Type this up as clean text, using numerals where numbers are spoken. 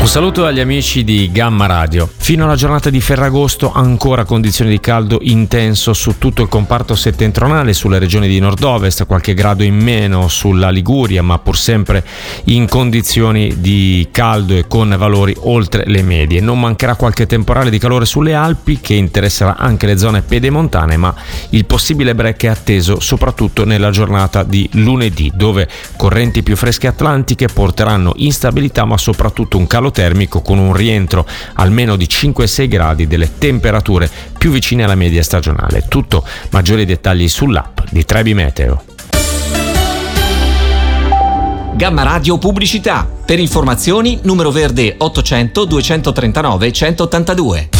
Un saluto agli amici di Gamma Radio. Fino alla giornata di Ferragosto ancora condizioni di caldo intenso su tutto il comparto settentrionale, sulle regioni di nord-ovest, qualche grado in meno sulla Liguria, ma pur sempre in condizioni di caldo e con valori oltre le medie. Non mancherà qualche temporale di calore sulle Alpi che interesserà anche le zone pedemontane, ma il possibile break è atteso soprattutto nella giornata di lunedì, dove correnti più fresche atlantiche porteranno instabilità ma soprattutto un calo termico con un rientro almeno di 5-6 gradi delle temperature più vicine alla media stagionale. Tutto, maggiori dettagli sull'app di Trebi Meteo. Gamma Radio Pubblicità. Per informazioni numero verde 800 239 182.